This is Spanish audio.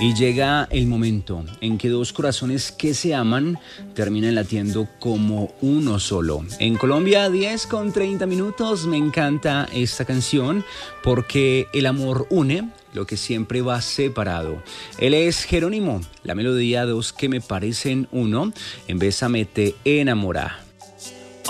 Y llega el momento en que dos corazones que se aman terminan latiendo como uno solo. En Colombia, 10:30. Me encanta esta canción porque el amor une lo que siempre va separado. Él es Jerónimo, la melodía Dos que me parecen uno, en Bésame te enamora.